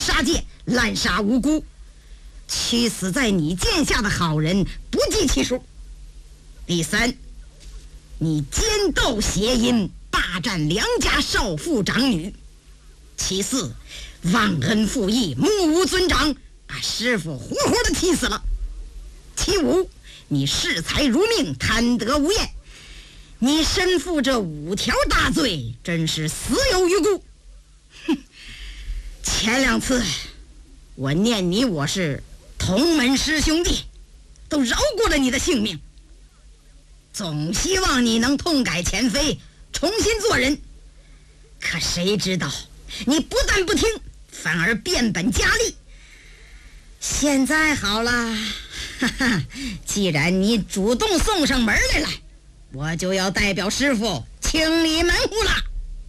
杀戒，滥杀无辜，屈死在你剑下的好人不计其数。第三，你奸斗邪淫，霸占良家少妇长女。其四，忘恩负义，目无尊长，把师傅活活的气死了。其五，你恃财如命，贪得无厌。你身负这5条大罪，真是死有余辜。哼，前2次我念你我是同门师兄弟，都饶过了你的性命，总希望你能痛改前非，重新做人。可谁知道你不但不听，反而变本加厉。现在好了，哈哈，既然你主动送上门来了，我就要代表师傅清理门户了。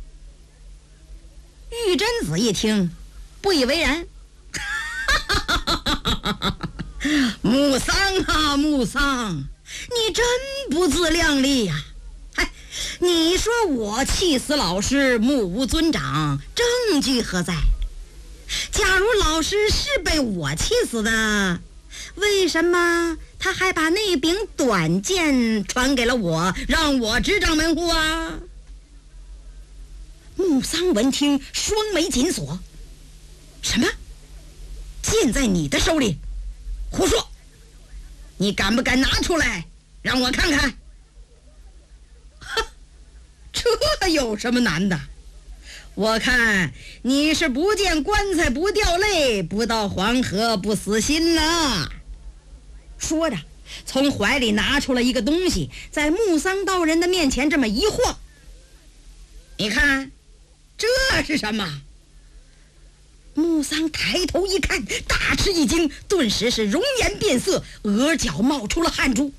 玉贞子一听不以为然，木桑啊木桑，你真不自量力呀！你说我气死老师目无尊长，证据何在？假如老师是被我气死的，为什么他还把那柄短剑传给了我，让我执掌门户啊？木桑闻听，双眉紧锁。什么？剑在你的手里？胡说！你敢不敢拿出来让我看看？这有什么难的？我看你是不见棺材不掉泪，不到黄河不死心呐。说着从怀里拿出了一个东西，在木桑道人的面前这么一晃。你看这是什么？木桑抬头一看，大吃一惊，顿时是容颜变色，额角冒出了汗珠。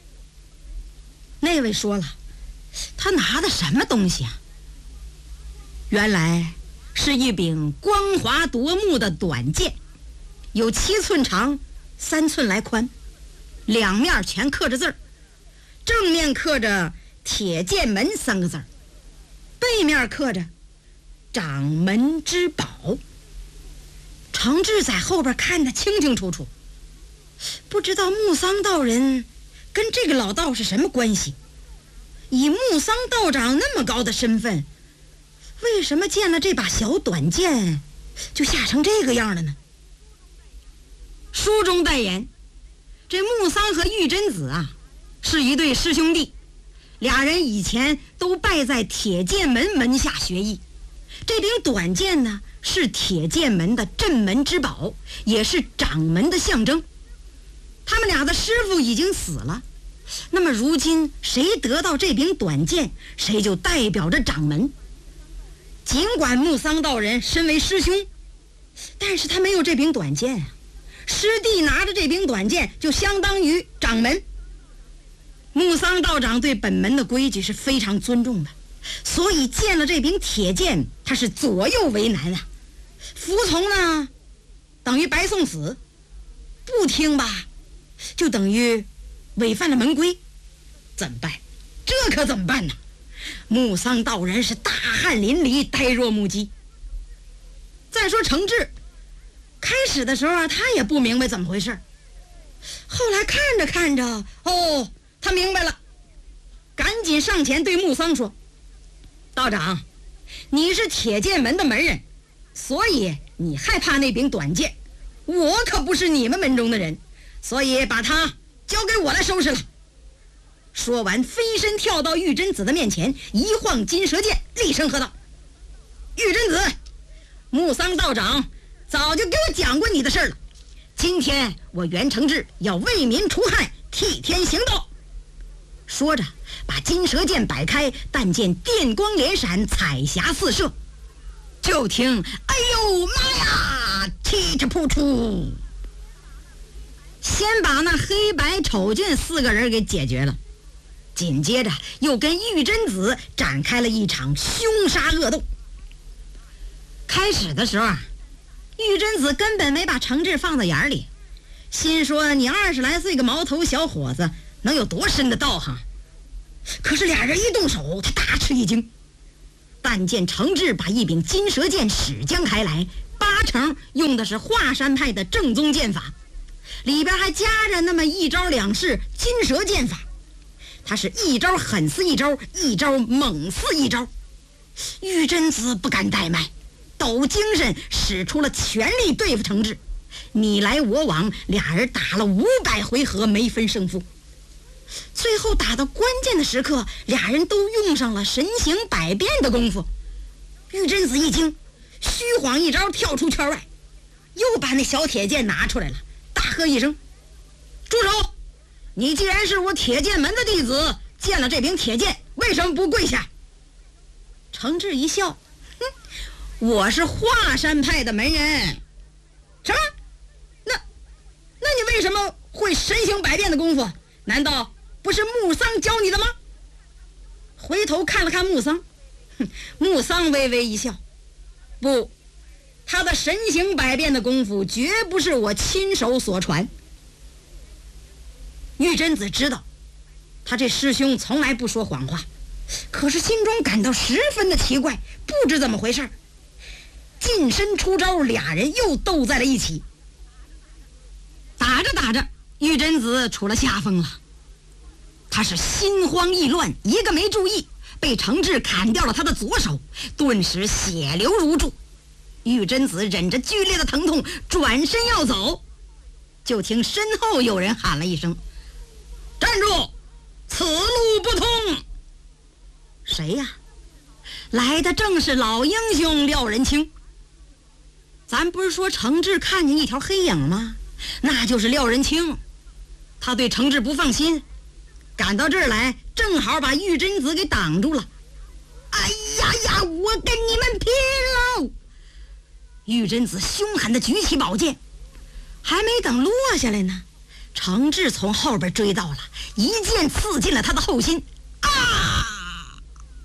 那位说了，他拿的什么东西啊？原来是一柄光滑夺目的短剑，有7寸长，3寸来宽，两面全刻着字儿，正面刻着铁剑门3个字儿，背面刻着掌门之宝。程志在后边看得清清楚楚，不知道木桑道人跟这个老道是什么关系。以木桑道长那么高的身份，为什么见了这把小短剑就吓成这个样了呢？书中代言，这木桑和玉贞子啊是一对师兄弟，俩人以前都拜在铁剑门门下学艺。这柄短剑呢是铁剑门的镇门之宝，也是掌门的象征。他们俩的师傅已经死了，那么如今谁得到这柄短剑，谁就代表着掌门。尽管木桑道人身为师兄，但是他没有这柄短剑啊，师弟拿着这柄短剑就相当于掌门。木桑道长对本门的规矩是非常尊重的，所以见了这柄铁剑，他是左右为难啊。服从呢等于白送死，不听吧就等于违反了门规。怎么办？这可怎么办呢？木桑道人是大汗淋漓，呆若木鸡。再说程志，开始的时候他也不明白怎么回事，后来看着看着，哦，他明白了，赶紧上前对木桑说：道长，你是铁剑门的门人，所以你害怕那柄短剑，我可不是你们门中的人，所以把它交给我来收拾了。说完飞身跳到玉贞子的面前，一晃金蛇剑，厉声喝道：玉贞子，木桑道长早就给我讲过你的事了，今天我袁承志要为民除害，替天行道。说着把金蛇剑摆开，但见电光连闪，彩霞四射。就听哎呦妈呀，踢着扑出，先把那黑白丑俊4个人给解决了，紧接着又跟玉贞子展开了一场凶杀恶斗。开始的时候玉贞子根本没把程志放在眼里，心说你20来岁个毛头小伙子能有多深的道行？可是俩人一动手，他大吃一惊。 但见程志把一柄金蛇剑使将开来，8成用的是华山派的正宗剑法，里边还夹着那么一招2式金蛇剑法。他是一招狠似一招，一招猛似一招。玉贞子不敢怠慢，抖精神使出了全力对付程志，你来我往，俩人打了500回合没分胜负。最后打到关键的时刻，俩人都用上了神行百变的功夫。玉贞子一惊，虚晃一招跳出圈外，又把那小铁剑拿出来了，大喝一声：住手！你既然是我铁剑门的弟子，见了这柄铁剑为什么不跪下？程志一笑：我是华山派的门人。什么？那你为什么会神行百变的功夫？难道不是木桑教你的吗？回头看了看木桑，木桑微微一笑：不，他的神行百变的功夫绝不是我亲手所传。玉贞子知道他这师兄从来不说谎话，可是心中感到十分的奇怪，不知怎么回事。近身出招，俩人又斗在了一起。打着打着，玉贞子出了下风了，他是心慌意乱，一个没注意，被程志砍掉了他的左手，顿时血流如注。玉贞子忍着剧烈的疼痛转身要走，就听身后有人喊了一声：站住，此路不通。谁呀？来的正是老英雄廖仁清。咱不是说程志看见一条黑影吗？那就是廖仁清。他对程志不放心，赶到这儿来，正好把玉贞子给挡住了。哎呀呀，我跟你们拼喽！玉贞子凶狠地举起宝剑，还没等落下来呢，程志从后边追到了，一剑刺进了他的后心。啊！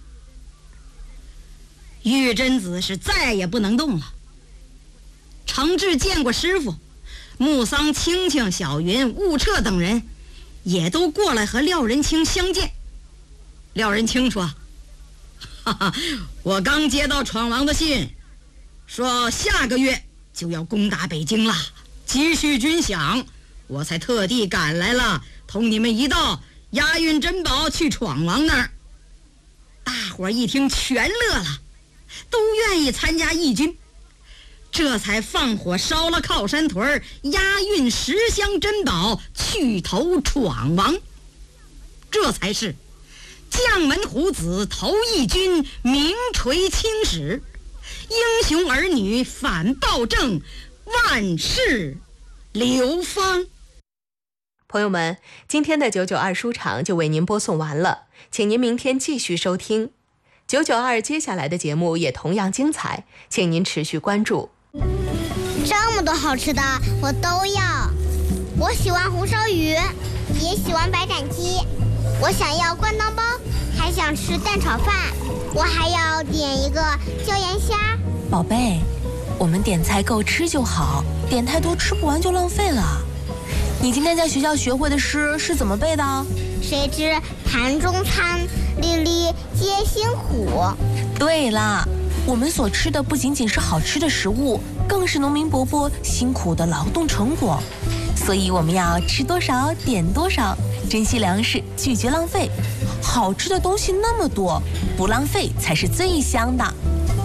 玉贞子是再也不能动了。程志见过师傅，木桑、青青、小云、雾彻等人也都过来和廖仁清相见。廖仁清说：哈哈，我刚接到闯王的信，说下个月就要攻打北京了，急需军饷，我才特地赶来了，同你们一道押运珍宝去闯王那儿。大伙儿一听全乐了，都愿意参加义军，这才放火烧了靠山屯，押运10箱珍宝去投闯王。这才是将门虎子投义军，名垂青史，英雄儿女反暴政，万世流芳。 朋友们，今天的992书场就为您播送完了，请您明天继续收听992，接下来的节目也同样精彩，请您持续关注。 这么多好吃的我都要，我喜欢红烧鱼，也喜欢白斩鸡，我想要灌汤包，还想吃蛋炒饭，我还要点一个椒盐虾。 宝贝，我们点菜够吃就好，点太多吃不完就浪费了。你今天在学校学会的诗是怎么背的？ 谁知盘中餐，粒粒皆辛苦。 对啦，我们所吃的不仅仅是好吃的食物，更是农民伯伯辛苦的劳动成果。所以我们要吃多少点多少，珍惜粮食，拒绝浪费。好吃的东西那么多，不浪费才是最香的。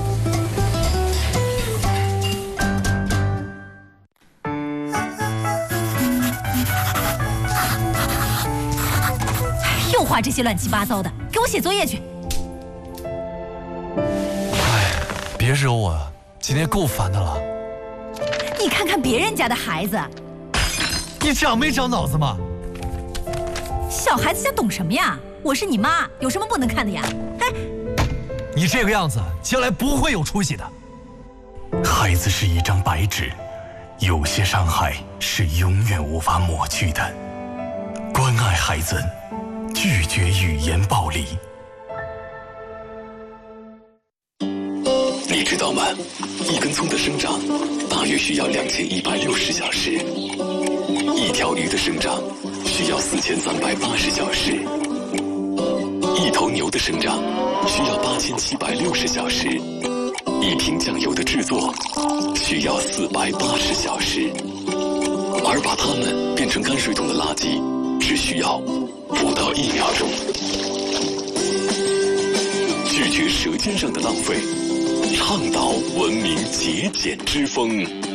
又画这些乱七八糟的，给我写作业去。 别惹我，今天够烦的了。 你看看别人家的孩子， 你长没长脑子吗？ 小孩子家懂什么呀？我是你妈，有什么不能看的呀？哎， 你这个样子，将来不会有出息的。 孩子是一张白纸，有些伤害是永远无法抹去的。关爱孩子，拒绝语言暴力。 你知道吗？一根葱的生长大约需要2160小时，一条鱼的生长需要4380小时，一头头牛的生长需要8760小时，1瓶酱油的制作需要480小时，而把它们变成泔水桶的垃圾只需要不到1秒钟。拒绝舌尖上的浪费，倡导文明节俭之风。